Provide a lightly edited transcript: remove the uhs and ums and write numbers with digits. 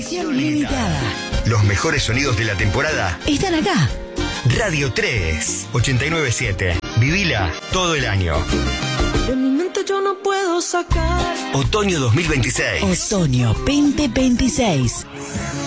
Edición limitada. Los mejores sonidos de la temporada están acá. Radio 3, 89.7. Vivila todo el año. De mi mente yo no puedo sacar. Otoño 2026. Otoño 2026.